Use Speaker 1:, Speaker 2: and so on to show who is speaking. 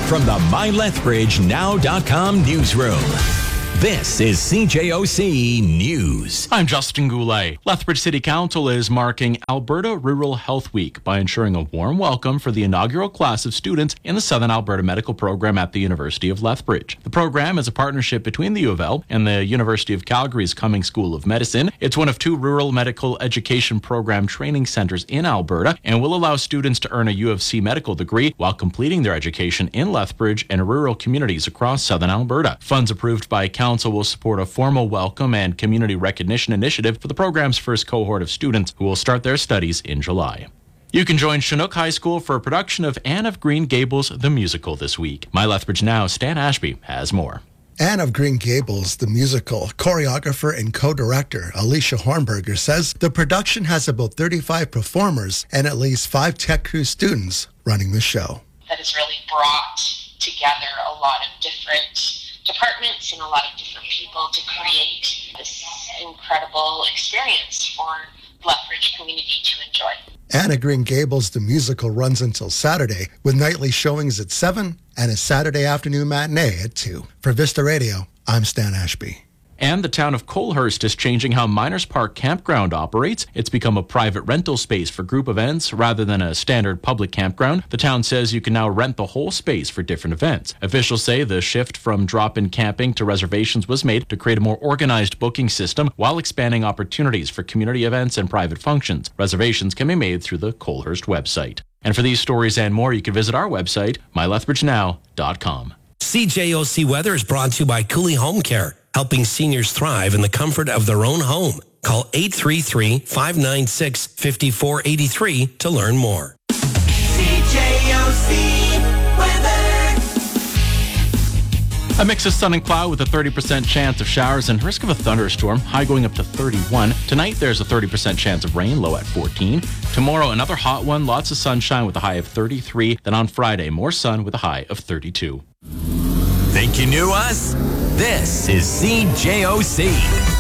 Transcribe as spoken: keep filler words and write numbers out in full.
Speaker 1: from the My Lethbridge Now dot com newsroom. This is C J O C News.
Speaker 2: I'm Justin Goulet. Lethbridge City Council is marking Alberta Rural Health Week by ensuring a warm welcome for the inaugural class of students in the Southern Alberta Medical Program at the University of Lethbridge. The program is a partnership between the U of L and the University of Calgary's Cummings School of Medicine. It's one of two rural medical education program training centers in Alberta and will allow students to earn a U of C medical degree while completing their education in Lethbridge and rural communities across Southern Alberta. Funds approved by Council Council will support a formal welcome and community recognition initiative for the program's first cohort of students who will start their studies in July. You can join Chinook High School for a production of Anne of Green Gables, the musical, this week. My Lethbridge Now, Stan Ashby has more.
Speaker 3: Anne of Green Gables, the musical, choreographer and co-director Alicia Hornberger says the production has about thirty-five performers and at least five Tech Crew students running the show.
Speaker 4: That has really brought together a lot of different departments and a lot of different people to create this incredible experience for the Lethbridge community to enjoy.
Speaker 3: Anne of Green Gables, the musical, runs until Saturday with nightly showings at seven and a Saturday afternoon matinee at two. For Vista Radio, I'm Stan Ashby.
Speaker 2: And the town of Colehurst is changing how Miners Park Campground operates. It's become a private rental space for group events rather than a standard public campground. The town says you can now rent the whole space for different events. Officials say the shift from drop-in camping to reservations was made to create a more organized booking system while expanding opportunities for community events and private functions. Reservations can be made through the Colehurst website. And for these stories and more, you can visit our website, my lethbridge now dot com.
Speaker 5: C J O C Weather is brought to you by Cooley Home Care, helping seniors thrive in the comfort of their own home. Call eight three three, five nine six, five four eight three to learn more.
Speaker 6: C J O C Weather.
Speaker 2: A mix of sun and cloud with a thirty percent chance of showers and risk of a thunderstorm, high going up to thirty-one. Tonight, there's a thirty percent chance of rain, low at fourteen. Tomorrow, another hot one, lots of sunshine with a high of thirty-three. Then on Friday, more sun with a high of thirty-two.
Speaker 1: Think you knew us? This is C J O C.